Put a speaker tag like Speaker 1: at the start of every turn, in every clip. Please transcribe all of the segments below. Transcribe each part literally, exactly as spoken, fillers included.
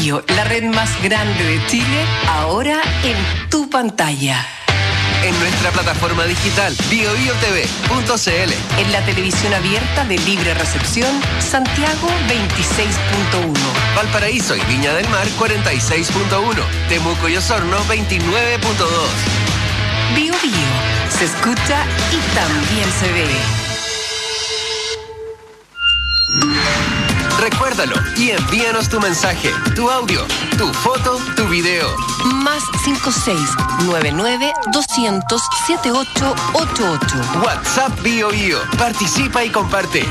Speaker 1: Bio, la red más grande de Chile, ahora en tu pantalla.
Speaker 2: En nuestra plataforma digital bio bio t v punto c l.
Speaker 1: En la televisión abierta de libre recepción, Santiago veintiséis punto uno.
Speaker 2: Valparaíso y Viña del Mar cuarenta y seis punto uno. Temuco y Osorno veintinueve punto dos.
Speaker 1: Bio Bio, se escucha y también se ve.
Speaker 2: Recuérdalo y envíanos tu mensaje, tu audio, tu foto, tu video.
Speaker 1: Más cinco seis nueve nueve doscientos setenta y ocho ochenta y ocho.
Speaker 2: WhatsApp Bio Bio. Participa y comparte.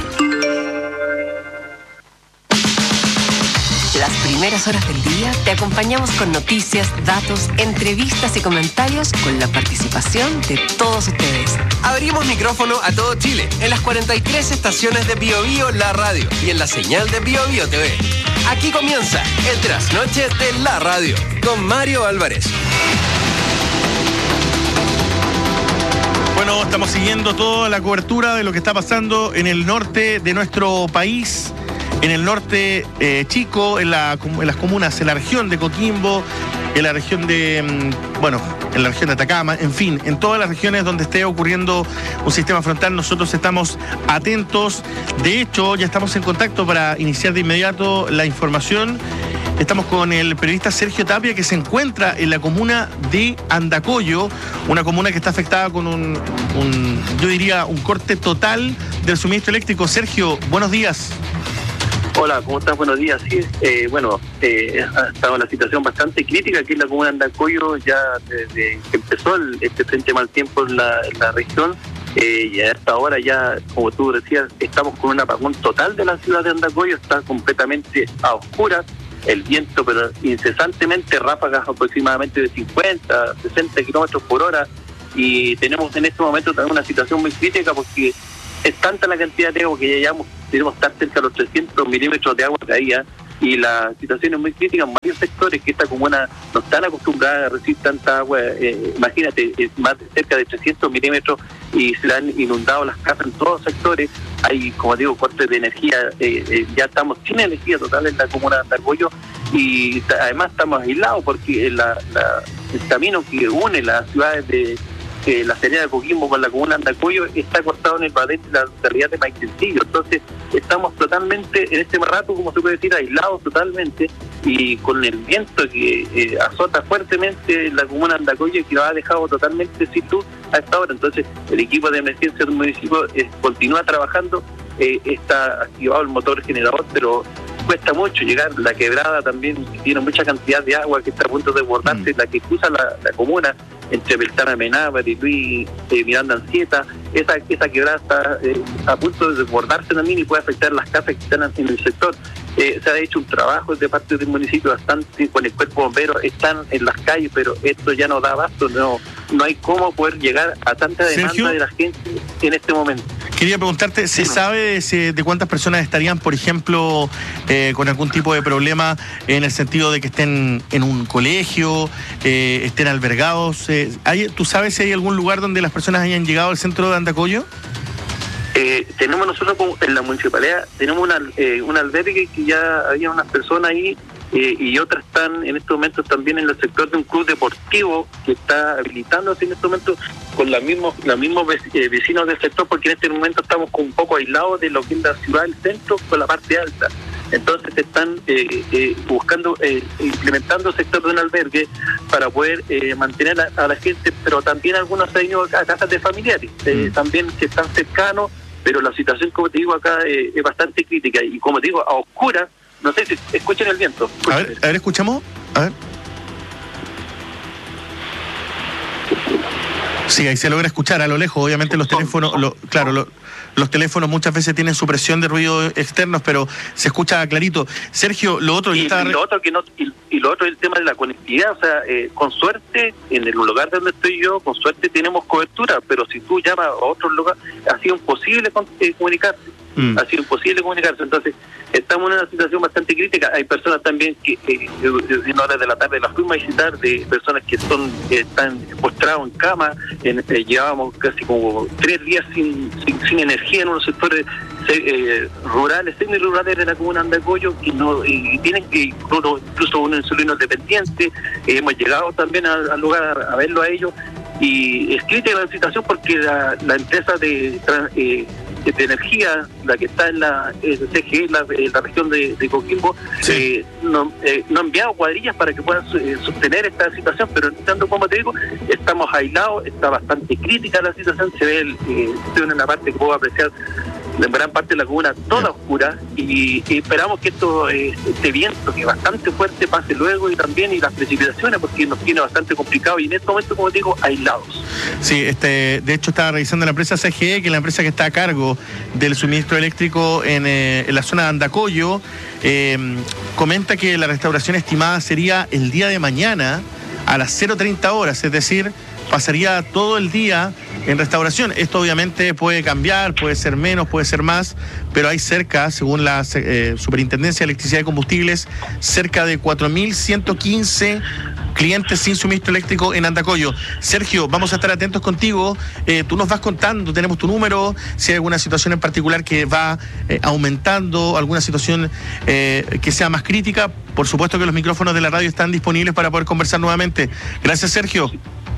Speaker 1: Las primeras horas del día te acompañamos con noticias, datos, entrevistas y comentarios con la participación de todos ustedes.
Speaker 2: Abrimos micrófono a todo Chile en las cuarenta y tres estaciones de Bio Bio La Radio y en la señal de Bio Bio T V. Aquí comienza el Trasnoche de la Radio con Mario Álvarez.
Speaker 3: Bueno, estamos siguiendo toda la cobertura de lo que está pasando en el norte de nuestro país. En el norte eh, chico, en, la, en las comunas, en la región de Coquimbo, en la región de, bueno, en la región de Atacama, en fin, en todas las regiones donde esté ocurriendo un sistema frontal, nosotros estamos atentos. De hecho, ya estamos en contacto para iniciar de inmediato la información. Estamos con el periodista Sergio Tapia, que se encuentra en la comuna de Andacollo, una comuna que está afectada con un, un yo diría, un corte total del suministro eléctrico. Sergio, buenos días.
Speaker 4: Hola, ¿cómo estás? Buenos días. Sí, eh, bueno, eh, ha estado en la situación bastante crítica aquí en la comuna de Andacollo, ya desde que empezó el, este frente mal tiempo en la, en la región, eh, y hasta ahora ya, como tú decías, estamos con un apagón total de la ciudad de Andacollo, está completamente a oscuras, el viento, pero incesantemente, ráfagas aproximadamente de cincuenta, sesenta kilómetros por hora, y tenemos en este momento también una situación muy crítica porque es tanta la cantidad de agua que ya llevamos, debemos estar cerca de los trescientos milímetros de agua caída, y la situación es muy crítica en varios sectores que esta comuna no están acostumbradas a recibir tanta agua. Eh, imagínate, es más de cerca de trescientos milímetros y se han inundado las casas en todos los sectores. Hay, como digo, cortes de energía, eh, eh, ya estamos sin energía total en la comuna de Andacollo, y t- además estamos aislados porque la, la, el camino que une las ciudades de que la Serena de Coquimbo con la comuna de Andacollo está cortado en el Badén de la localidad de Maitencillo. Entonces estamos totalmente, en este rato, como se puede decir, aislados totalmente, y con el viento que eh, azota fuertemente la comuna de Andacollo, que nos ha dejado totalmente sin luz a esta hora. Entonces el equipo de emergencia del municipio eh, continúa trabajando, eh, está activado el motor generador, pero cuesta mucho llegar. La quebrada también tiene mucha cantidad de agua que está a punto de desbordarse, mm. la que cruza la, la comuna entre Beltana Mená, Mariluí, eh, Miranda Ancieta, esa, esa quebrada está eh, a punto de desbordarse también y puede afectar las casas que están en el sector. Eh, se ha hecho un trabajo de parte del municipio bastante con el cuerpo bombero, están en las calles, pero esto ya no da abasto, no, no hay cómo poder llegar a tanta demanda, Sergio, de la gente en este momento.
Speaker 3: Quería preguntarte, ¿se sí, sabe de, de cuántas personas estarían, por ejemplo, eh, con algún tipo de problema en el sentido de que estén en un colegio, eh, estén albergados? Eh, ¿hay, ¿Tú sabes si hay algún lugar donde las personas hayan llegado al centro de Andacollo?
Speaker 4: Eh, tenemos nosotros en la municipalidad, tenemos una, eh, un albergue que ya había unas personas ahí, eh, y otras están en estos momentos también en el sector de un club deportivo que está habilitándose en estos momentos con los mismos, los mismos vecinos del sector, porque en este momento estamos un poco aislados de lo que es la ciudad del centro con la parte alta. Entonces están eh, eh, buscando, eh, implementando sector de un albergue para poder eh, mantener a, a la gente, pero también algunos han ido a, a casas de familiares, eh, mm. también que están cercanos, pero la situación, como te digo, acá eh, es bastante crítica, y como te digo, a oscuras. No sé si escuchan el viento. Escuchen.
Speaker 3: A ver, a ver, escuchamos. A ver. Sí, ahí se logra escuchar a lo lejos. Obviamente los teléfonos, lo, claro, lo, los teléfonos muchas veces tienen supresión de ruido externos, pero se escucha clarito. Sergio, lo otro...
Speaker 4: Y,
Speaker 3: está...
Speaker 4: y lo otro que no y, y lo otro es el tema de la conectividad. O sea, eh, con suerte, en el lugar donde estoy yo, con suerte tenemos cobertura, pero si tú llamas a otro lugar, ha sido imposible con, eh, comunicarse. Mm. Ha sido imposible comunicarse. Entonces, estamos en una situación bastante crítica. Hay personas también que, eh, en horas de la tarde las fuimos a visitar, de personas que son eh, están postrados en cama. En, eh, llevábamos casi como tres días sin, sin, sin energía en unos sectores eh, rurales, semi-rurales de la comuna de Andacollo, que no y tienen que incluso, incluso un insulino dependiente. Eh, hemos llegado también al, al lugar a, a verlo a ellos, y es crítica la situación porque la, la empresa de, eh, de energía, la que está en la eh, C G E, la, en la región de, de Coquimbo, sí. eh, no, eh, no ha enviado cuadrillas para que puedan eh, sostener esta situación, pero tanto como te digo, estamos aislados, está bastante crítica la situación, se ve el, eh, en la parte que puedo apreciar en gran parte de la comuna toda oscura, y, y esperamos que esto eh, este viento, que es bastante fuerte, pase luego, y también y las precipitaciones, porque nos tiene bastante complicado y en este momento, como digo, aislados.
Speaker 3: Sí, este, de hecho estaba revisando la empresa C G E, que es la empresa que está a cargo del suministro eléctrico en, eh, en la zona de Andacollo. Eh, comenta que la restauración estimada sería el día de mañana a las cero treinta horas, es decir, pasaría todo el día en restauración. Esto obviamente puede cambiar, puede ser menos, puede ser más, pero hay cerca, según la eh, Superintendencia de Electricidad y Combustibles, cerca de cuatro mil ciento quince clientes sin suministro eléctrico en Andacollo. Sergio, vamos a estar atentos contigo. Eh, tú nos vas contando, tenemos tu número, si hay alguna situación en particular que va eh, aumentando, alguna situación eh, que sea más crítica. Por supuesto que los micrófonos de la radio están disponibles para poder conversar nuevamente. Gracias, Sergio.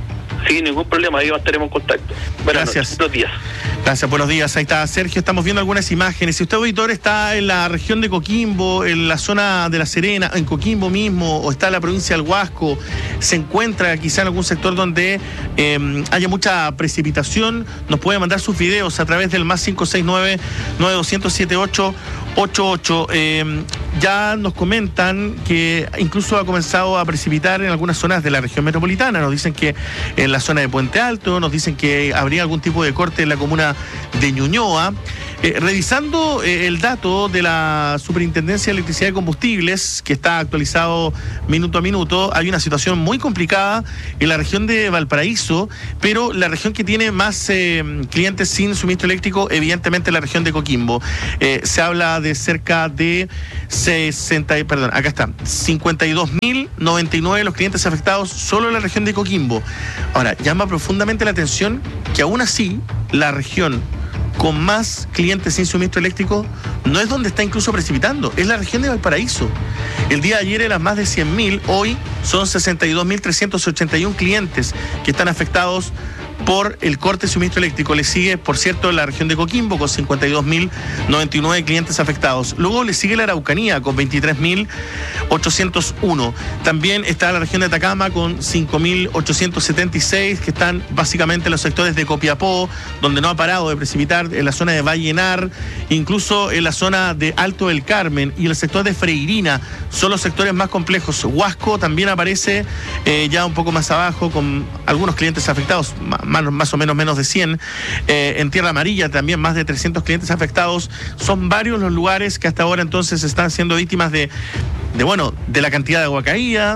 Speaker 4: Sin ningún problema, ahí estaremos en contacto. Buenas
Speaker 3: Gracias.
Speaker 4: noches, buenos días.
Speaker 3: Gracias, buenos días. Ahí está Sergio, estamos viendo algunas imágenes. Si usted, auditor, está en la región de Coquimbo, en la zona de La Serena, en Coquimbo mismo, o está en la provincia del Huasco, se encuentra quizá en algún sector donde eh, haya mucha precipitación, nos puede mandar sus videos a través del más cinco seis nueve, nueve dos cero siete ocho ocho ocho. Eh, ya nos comentan que incluso ha comenzado a precipitar en algunas zonas de la región metropolitana. Nos dicen que en la zona de Puente Alto, nos dicen que habría algún tipo de corte en la comuna de Ñuñoa. Eh, revisando eh, el dato de la Superintendencia de Electricidad y Combustibles, que está actualizado minuto a minuto, hay una situación muy complicada en la región de Valparaíso, pero la región que tiene más eh, clientes sin suministro eléctrico, evidentemente la región de Coquimbo. Eh, se habla de cerca de sesenta, perdón, acá está, cincuenta y dos mil noventa y nueve los clientes afectados solo en la región de Coquimbo. Ahora, llama profundamente la atención que aún así la región con más clientes sin suministro eléctrico no es donde está incluso precipitando, es la región de Valparaíso. El día de ayer eran más de cien mil, hoy son sesenta y dos mil trescientos ochenta y uno clientes que están afectados por el corte de suministro eléctrico. Le sigue, por cierto, la región de Coquimbo con cincuenta y dos mil noventa y nueve clientes afectados. Luego le sigue la Araucanía con veintitrés mil ochocientos uno. También está la región de Atacama con cinco mil ochocientos setenta y seis, que están básicamente en los sectores de Copiapó, donde no ha parado de precipitar, en la zona de Vallenar, incluso en la zona de Alto del Carmen y el sector de Freirina, son los sectores más complejos. Huasco también aparece eh, ya un poco más abajo con algunos clientes afectados, más, más o menos menos de cien. Eh, en Tierra Amarilla también más de trescientos clientes afectados. Son varios los lugares que hasta ahora entonces están siendo víctimas de, de bueno, de la cantidad de agua caída,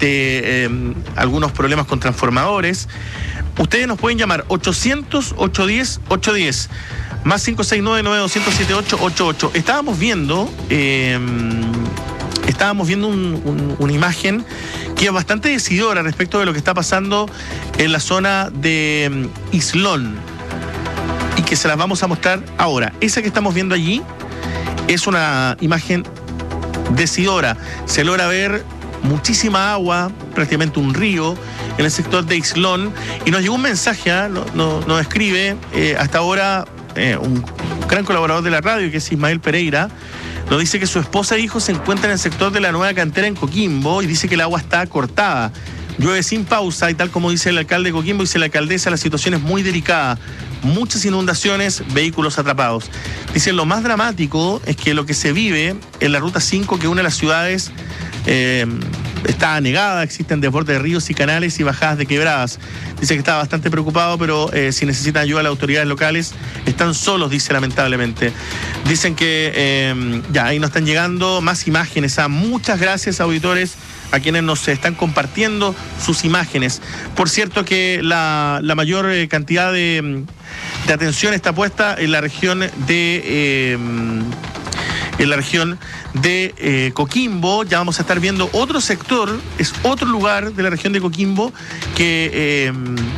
Speaker 3: de eh, algunos problemas con transformadores. Ustedes nos pueden llamar ochocientos, ochocientos diez, ochocientos diez, más cinco seis nueve, nueve dos cero siete ocho ocho ocho. Estábamos viendo... Eh, Estábamos viendo un, un, una imagen que es bastante decidora respecto de lo que está pasando en la zona de um, Islón, y que se las vamos a mostrar ahora. Esa que estamos viendo allí es una imagen decidora. Se logra ver muchísima agua, prácticamente un río, en el sector de Islón, y nos llegó un mensaje, ¿eh? nos, nos, nos escribe eh, hasta ahora eh, un gran colaborador de la radio, que es Ismael Pereira. Nos dice que su esposa e hijos se encuentran en el sector de la Nueva Cantera en Coquimbo y dice que el agua está cortada. Llueve sin pausa y tal como dice el alcalde de Coquimbo, dice la alcaldesa, la situación es muy delicada. Muchas inundaciones, vehículos atrapados. Dice, lo más dramático es que lo que se vive en la Ruta cinco, que une las ciudades, eh, está anegada, existen desbordes de ríos y canales y bajadas de quebradas. Dice que está bastante preocupado, pero eh, si necesitan ayuda a las autoridades locales, están solos, dice lamentablemente. Dicen que eh, ya ahí nos están llegando más imágenes. ¿Ah? Muchas gracias, auditores, a quienes nos están compartiendo sus imágenes. Por cierto que la, la mayor eh, cantidad de, de atención está puesta en la región de... Eh, en la región de eh, Coquimbo. Ya vamos a estar viendo otro sector, es otro lugar de la región de Coquimbo que, eh,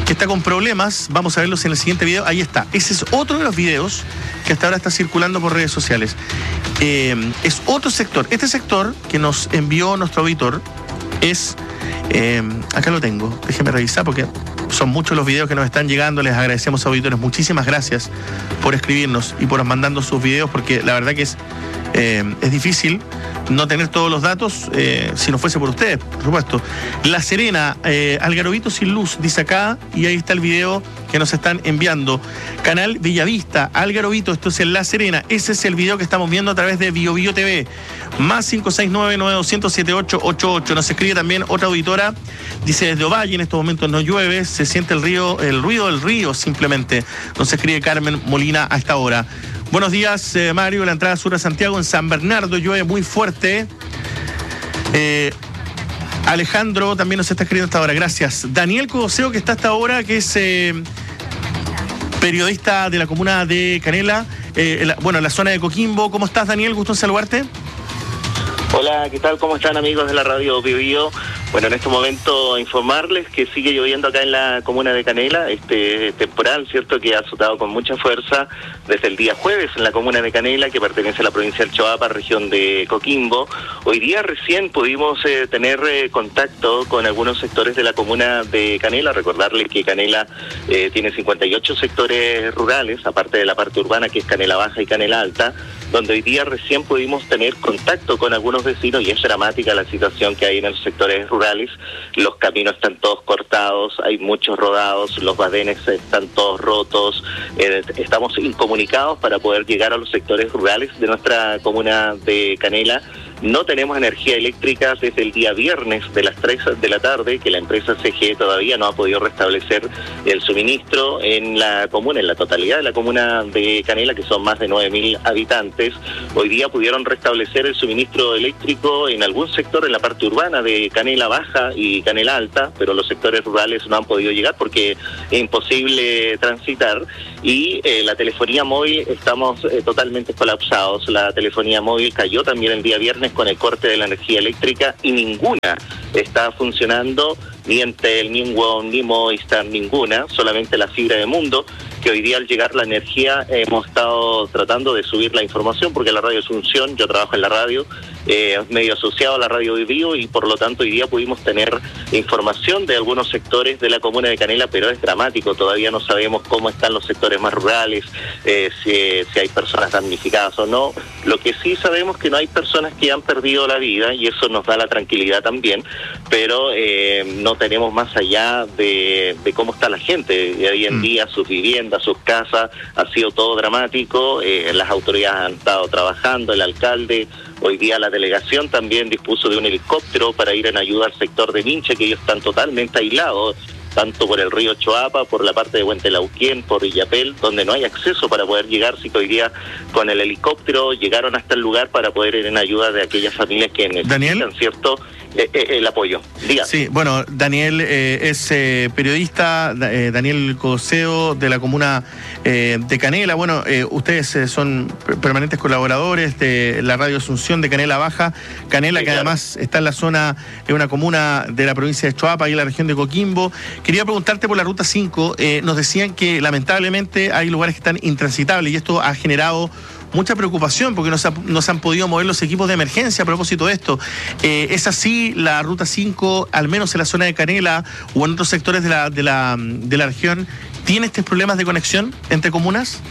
Speaker 3: que está con problemas. Vamos a verlos en el siguiente video. Ahí está. Ese es otro de los videos que hasta ahora está circulando por redes sociales. Eh, es otro sector. Este sector que nos envió nuestro auditor es... Eh, acá lo tengo. Déjenme revisar porque son muchos los videos que nos están llegando. Les agradecemos, auditores. Muchísimas gracias por escribirnos y por mandando sus videos, porque la verdad que es, eh, es difícil no tener todos los datos, eh, si no fuese por ustedes, por supuesto. La Serena, eh, Algarobito sin luz, dice acá, y ahí está el video que nos están enviando. Canal Bellavista, Algarobito, esto es en La Serena. Ese es el video que estamos viendo a través de BioBio T V. Más cinco seis nueve, nueve dos cero, siete ocho ocho ocho. Nos escribe también otra auditora, dice desde Ovalle, en estos momentos no llueve, se siente el río, el ruido del río simplemente. Nos escribe Carmen Molina a esta hora. Buenos días, eh, Mario. La entrada sur a Santiago en San Bernardo llueve muy fuerte. Eh, Alejandro también nos está escribiendo hasta ahora. Gracias. Daniel Coseo, que está hasta ahora, que es eh, periodista de la comuna de Canela, eh, la, bueno, en la zona de Coquimbo. ¿Cómo estás, Daniel? Gusto en saludarte.
Speaker 5: Hola, ¿qué tal? ¿Cómo están, amigos de la radio BioBio? Bueno, en este momento informarles que sigue lloviendo acá en la comuna de Canela, este temporal, ¿cierto?, que ha azotado con mucha fuerza desde el día jueves en la comuna de Canela, que pertenece a la provincia del Choapa, región de Coquimbo. Hoy día recién pudimos eh, tener eh, contacto con algunos sectores de la comuna de Canela. Recordarles que Canela eh, tiene cincuenta y ocho sectores rurales, aparte de la parte urbana, que es Canela Baja y Canela Alta, donde hoy día recién pudimos tener contacto con algunos vecinos, y es dramática la situación que hay en los sectores rurales. Los caminos están todos cortados, hay muchos rodados, los badenes están todos rotos, eh, estamos incomunicados para poder llegar a los sectores rurales de nuestra comuna de Canela. No tenemos energía eléctrica desde el día viernes de las tres de la tarde, que la empresa C G E todavía no ha podido restablecer el suministro en la comuna, en la totalidad de la comuna de Canela, que son más de nueve mil habitantes. Hoy día pudieron restablecer el suministro eléctrico en algún sector en la parte urbana de Canela Baja y Canela Alta, pero los sectores rurales no han podido llegar porque es imposible transitar. Y eh, la telefonía móvil, estamos eh, totalmente colapsados. La telefonía móvil cayó también el día viernes con el corte de la energía eléctrica y ninguna está funcionando, ni Entel, ni Enwon, ni Movistar, ninguna, solamente la fibra de Mundo, que hoy día al llegar la energía hemos estado tratando de subir la información, porque la radio Asunción, yo trabajo en la radio, eh, es medio asociado a la radio BioBio, y por lo tanto hoy día pudimos tener información de algunos sectores de la comuna de Canela, pero es dramático, todavía no sabemos cómo están los sectores más rurales, eh, si, si hay personas damnificadas o no. Lo que sí sabemos es que no hay personas que han perdido la vida, y eso nos da la tranquilidad también, pero eh, no tenemos más allá de, de cómo está la gente hoy en día, sus viviendas, sus casas. Ha sido todo dramático, eh, las autoridades han estado trabajando, el alcalde, hoy día la delegación también dispuso de un helicóptero para ir en ayuda al sector de Minche, que ellos están totalmente aislados, tanto por el río Choapa, por la parte de Huentelauquén, por Illapel, donde no hay acceso para poder llegar. Sí que hoy día con el helicóptero llegaron hasta el lugar para poder ir en ayuda de aquellas familias que necesitan, Daniel, ¿cierto?, Eh, eh, el apoyo. Diga.
Speaker 3: Sí, bueno, Daniel eh, es eh, periodista, eh, Daniel Coseo, de la comuna eh, de Canela. Bueno, eh, ustedes eh, son permanentes colaboradores de la radio Asunción de Canela Baja. Canela, sí, que claro, además está en la zona, es una comuna de la provincia de Choapa y en la región de Coquimbo. Quería preguntarte por la ruta cinco. Eh, nos decían que lamentablemente hay lugares que están intransitables, y esto ha generado mucha preocupación porque no se, ha, no se han podido mover los equipos de emergencia a propósito de esto. Eh, ¿Es así la ruta cinco, al menos en la zona de Canela o en otros sectores de la, de la, de la región, tiene estos problemas de conexión entre comunas?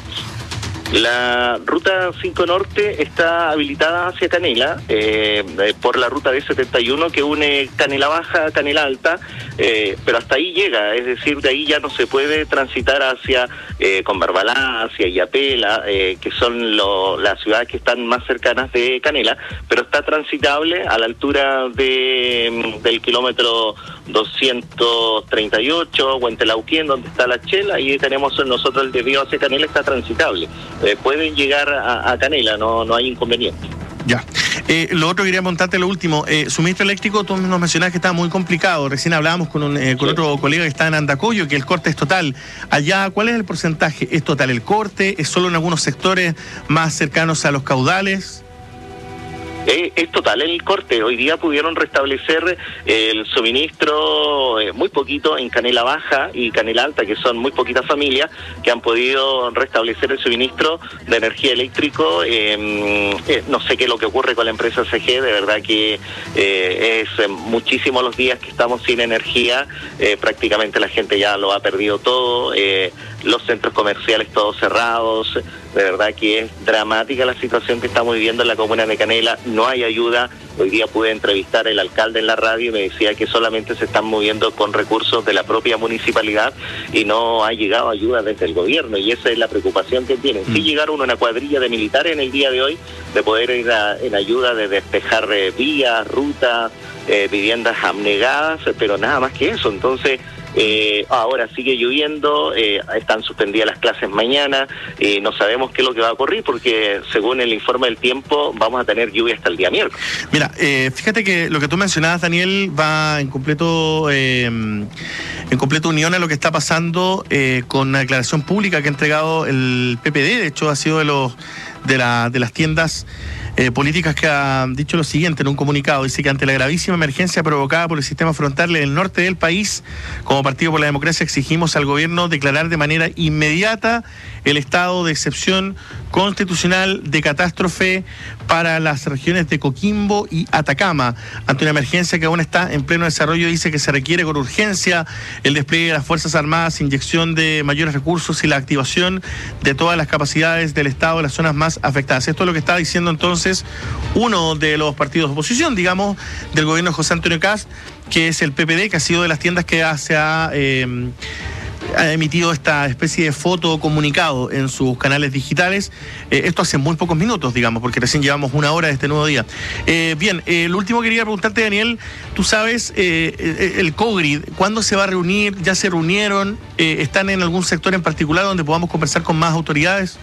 Speaker 5: La ruta cinco Norte está habilitada hacia Canela eh, por la ruta D setenta y uno que une Canela Baja a Canela Alta, eh, pero hasta ahí llega, es decir, de ahí ya no se puede transitar hacia eh, Conbarbalá, hacia Illapela, eh, que son lo, las ciudades que están más cercanas de Canela, pero está transitable a la altura de del kilómetro doscientos treinta y ocho, Huentelauquén, donde está la Chela, y tenemos nosotros el desvío hacia Canela, está transitable. Eh, pueden llegar a, a Canela, no no hay inconveniente.
Speaker 3: Ya. Eh, lo otro quería preguntarte, lo último, eh, suministro eléctrico, tú nos mencionabas que estaba muy complicado. Recién hablábamos con, un, eh, con sí. otro colega que está en Andacoyo, que el corte es total. Allá, ¿cuál es el porcentaje? ¿Es total el corte? ¿Es solo en algunos sectores más cercanos a los caudales?
Speaker 5: Eh, es total el corte. Hoy día pudieron restablecer eh, el suministro eh, muy poquito en Canela Baja y Canela Alta, que son muy poquitas familias que han podido restablecer el suministro de energía eléctrico. Eh, eh, no sé qué es lo que ocurre con la empresa C G, de verdad que eh, es eh, muchísimos los días que estamos sin energía, eh, prácticamente la gente ya lo ha perdido todo, eh, los centros comerciales todos cerrados. De verdad que es dramática la situación que estamos viviendo en la comuna de Canela, no hay ayuda. Hoy día pude entrevistar al alcalde en la radio y me decía que solamente se están moviendo con recursos de la propia municipalidad y no ha llegado ayuda desde el gobierno, y esa es la preocupación que tienen. Sí llegaron una cuadrilla de militares en el día de hoy de poder ir a, en ayuda de despejar eh, vías, rutas, eh, viviendas abnegadas, pero nada más que eso. Entonces, Eh, ahora sigue lloviendo, eh, están suspendidas las clases mañana, y eh, no sabemos qué es lo que va a ocurrir porque según el informe del tiempo vamos a tener lluvia hasta el día miércoles.
Speaker 3: Mira, eh, fíjate que lo que tú mencionabas, Daniel, va en completo eh, en completa unión a lo que está pasando eh, con la declaración pública que ha entregado el P P D. De hecho, ha sido de los de, la, de las tiendas Eh, políticas que ha dicho lo siguiente en un comunicado. Dice que ante la gravísima emergencia provocada por el sistema frontal en el norte del país, como Partido por la Democracia exigimos al gobierno declarar de manera inmediata el estado de excepción constitucional de catástrofe para las regiones de Coquimbo y Atacama. Ante una emergencia que aún está en pleno desarrollo, dice que se requiere con urgencia el despliegue de las Fuerzas Armadas, inyección de mayores recursos y la activación de todas las capacidades del Estado en las zonas más afectadas. Esto es lo que está diciendo entonces uno de los partidos de oposición, digamos, del gobierno de José Antonio Kast, que es el P P D, que ha sido de las tiendas que ha, se ha, eh, ha emitido esta especie de foto comunicado en sus canales digitales. Eh, esto hace muy pocos minutos, digamos, porque recién llevamos una hora de este nuevo día. Eh, bien, eh, lo último que quería preguntarte, Daniel, tú sabes, eh, el COGRID, ¿cuándo se va a reunir? ¿Ya se reunieron? Eh, ¿Están en algún sector en particular donde podamos conversar con más autoridades?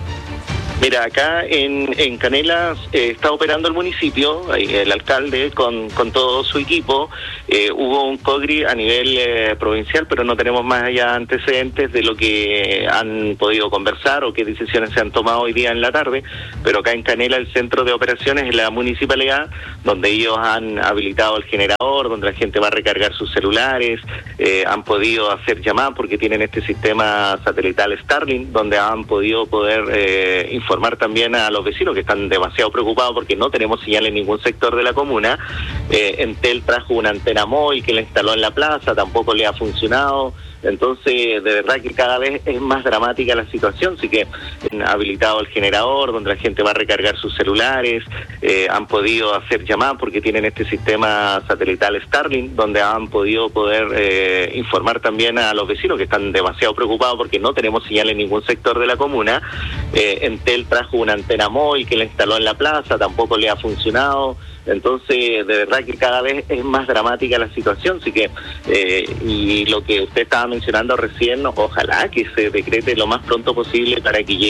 Speaker 5: Mira, acá en, en Canela eh, está operando el municipio, el alcalde con, con todo su equipo. Eh, hubo un COGRI a nivel eh, provincial, pero no tenemos más allá antecedentes de lo que han podido conversar o qué decisiones se han tomado hoy día en la tarde. Pero acá en Canela el centro de operaciones es la municipalidad, donde ellos han habilitado el generador, donde la gente va a recargar sus celulares, eh, han podido hacer llamadas porque tienen este sistema satelital Starlink, donde han podido poder eh, informar también a los vecinos que están demasiado preocupados porque no tenemos señal en ningún sector de la comuna. Eh, Entel trajo una antena móvil que la instaló en la plaza, tampoco le ha funcionado. Entonces, de verdad que cada vez es más dramática la situación, así que han habilitado el generador donde la gente va a recargar sus celulares, eh, han podido hacer llamadas porque tienen este sistema satelital Starlink, donde han podido poder eh, informar también a los vecinos que están demasiado preocupados porque no tenemos señal en ningún sector de la comuna. Eh, Entel trajo una antena móvil que la instaló en la plaza, tampoco le ha funcionado. Entonces, de verdad que cada vez es más dramática la situación, así que, eh, y lo que usted estaba mencionando recién, ojalá que se decrete lo más pronto posible para que llegue